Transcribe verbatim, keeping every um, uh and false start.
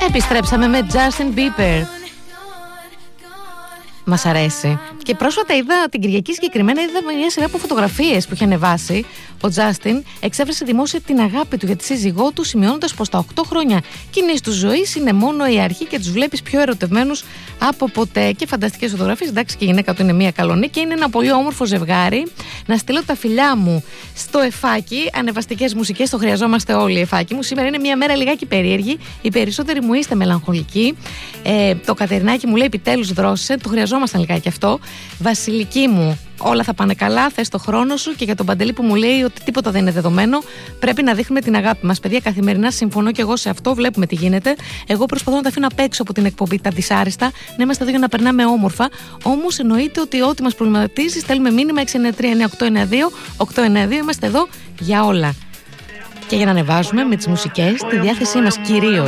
Επιστρέψαμε με Justin Bieber. Μας αρέσει. Και πρόσφατα είδα την Κυριακή, συγκεκριμένα είδα μια σειρά από φωτογραφίες που είχε ανεβάσει. Ο Justin εξέφρασε δημόσια την αγάπη του για τη σύζυγό του, σημειώνοντας πως τα οκτώ χρόνια κοινής του ζωής είναι μόνο η αρχή και τους βλέπεις πιο ερωτευμένους από ποτέ. Και φανταστικές φωτογραφίες. Εντάξει, και η γυναίκα του είναι μια καλονή και είναι ένα πολύ όμορφο ζευγάρι. Να στείλω τα φιλιά μου στο Εφάκι. Ανεβαστικές μουσικές, το χρειαζόμαστε όλοι, Εφάκι μου. Σήμερα είναι μια μέρα λιγάκι περίεργη. Οι περισσότεροι μου είστε μελαγχολικοί. Ε, το Κατερινάκι μου λέει επιτέλους δρόσησε. Το χρειαζόμασταν λιγάκι αυτό. Βασιλική μου, όλα θα πάνε καλά, θες το χρόνο σου. Και για τον Παντελή που μου λέει ότι τίποτα δεν είναι δεδομένο, πρέπει να δείχνουμε την αγάπη μας. Παιδιά, καθημερινά συμφωνώ και εγώ σε αυτό, βλέπουμε τι γίνεται. Εγώ προσπαθώ να τα αφήνω απ' έξω από την εκπομπή τα δυσάρεστα, να είμαστε εδώ για να περνάμε όμορφα. Όμως εννοείται ότι ό,τι μας προβληματίζει, στέλνουμε μήνυμα έξι εννιά τρία εννιά οκτώ εννιά δύο οκτώ εννιά δύο. Είμαστε εδώ για όλα. Και για να ανεβάζουμε με τις μουσικές τη διάθεσή μας κυρίως.